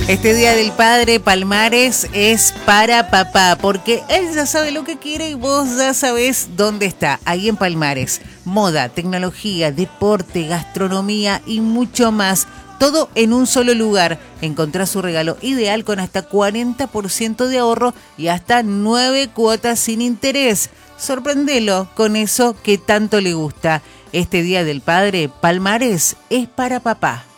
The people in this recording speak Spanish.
Este Día del Padre, Palmares es para papá, porque él ya sabe lo que quiere y vos ya sabés dónde está, ahí en Palmares. Moda, tecnología, deporte, gastronomía y mucho más. Todo en un solo lugar. Encontrá su regalo ideal con hasta 40% de ahorro y hasta 9 cuotas sin interés. Sorprendelo con eso que tanto le gusta. Este Día del Padre, Palmares es para papá.